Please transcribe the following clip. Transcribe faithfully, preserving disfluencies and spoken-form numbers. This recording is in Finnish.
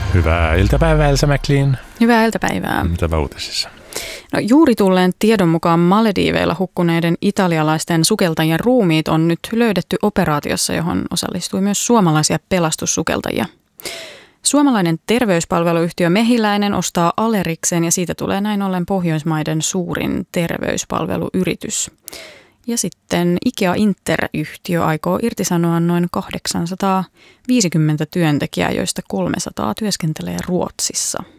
Hyvää iltapäivää, Elsa McLean. Hyvää iltapäivää. Mitäpä uutisissa? No, juuri tulleen tiedon mukaan Malediiveilla hukkuneiden italialaisten sukeltajien ruumiit on nyt löydetty operaatiossa, johon osallistui myös suomalaisia pelastussukeltajia. Suomalainen terveyspalveluyhtiö Mehiläinen ostaa Aleriksen ja siitä tulee näin ollen Pohjoismaiden suurin terveyspalveluyritys. Ja sitten IKEA Inter-yhtiö aikoo irtisanoa noin kahdeksansataaviisikymmentä työntekijää, joista kolmesataa työskentelee Ruotsissa.